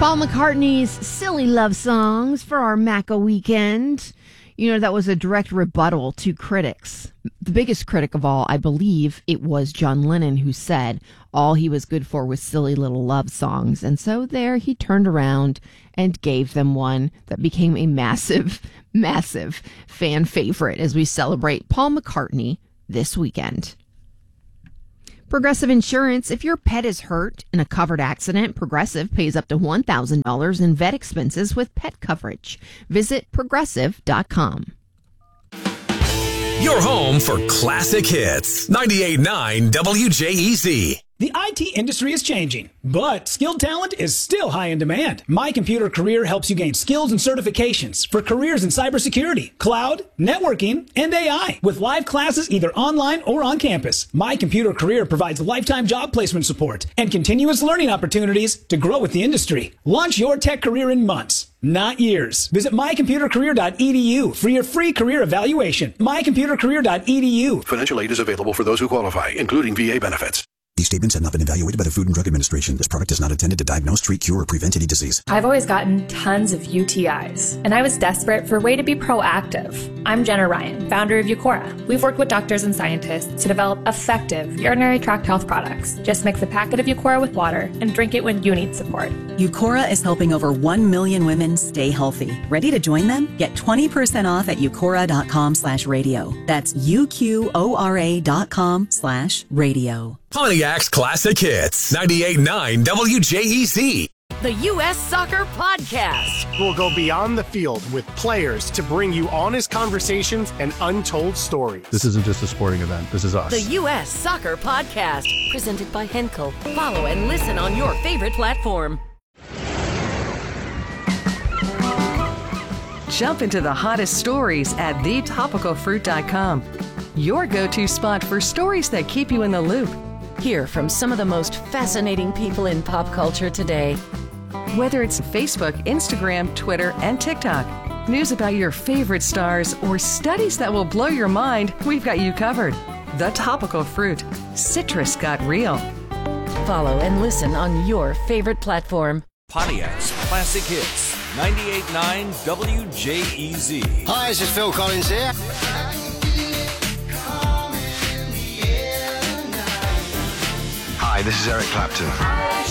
Paul McCartney's Silly Love Songs for our Macca weekend. You know, that was a direct rebuttal to critics. The biggest critic of all, I believe, it was John Lennon, who said all he was good for was silly little love songs. And so there he turned around and gave them one that became a massive, massive fan favorite as we celebrate Paul McCartney this weekend. Progressive Insurance. If your pet is hurt in a covered accident, Progressive pays up to $1,000 in vet expenses with pet coverage. Visit Progressive.com. Your home for classic hits. 98.9 WJEZ. The IT industry is changing, but skilled talent is still high in demand. My Computer Career helps you gain skills and certifications for careers in cybersecurity, cloud, networking, and AI. With live classes either online or on campus, My Computer Career provides lifetime job placement support and continuous learning opportunities to grow with the industry. Launch your tech career in months, not years. Visit mycomputercareer.edu for your free career evaluation. mycomputercareer.edu. Financial aid is available for those who qualify, including VA benefits. These statements have not been evaluated by the Food and Drug Administration. This product is not intended to diagnose, treat, cure, or prevent any disease. I've always gotten tons of UTIs, and I was desperate for a way to be proactive. I'm Jenna Ryan, founder of Eucora. We've worked with doctors and scientists to develop effective urinary tract health products. Just mix a packet of Eucora with water and drink it when you need support. Eucora is helping over 1 million women stay healthy. Ready to join them? Get 20% off at eucora.com/radio. That's UQORA.com/radio. Pontiac's Classic Hits. 98.9 WJEZ. The U.S. Soccer Podcast. We'll go beyond the field with players to bring you honest conversations and untold stories. This isn't just a sporting event. This is us. The U.S. Soccer Podcast. Presented by Henkel. Follow and listen on your favorite platform. Jump into the hottest stories at thetopicalfruit.com. Your go-to spot for stories that keep you in the loop. Hear from some of the most fascinating people in pop culture today. Whether it's Facebook, Instagram, Twitter, and TikTok, news about your favorite stars, or studies that will blow your mind, we've got you covered. The Topical Fruit. Citrus got real. Follow and listen on your favorite platform. Pontiac's Classic Hits. 98.9 WJEZ. Hi, this is Phil Collins here. Hi, this is Eric Clapton.